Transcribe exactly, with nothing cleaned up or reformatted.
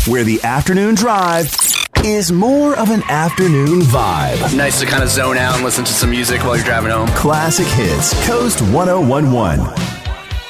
where the afternoon drive is more of an afternoon vibe. Nice to kind of zone out and listen to some music while you're driving home. Classic Hits, Coast ten eleven.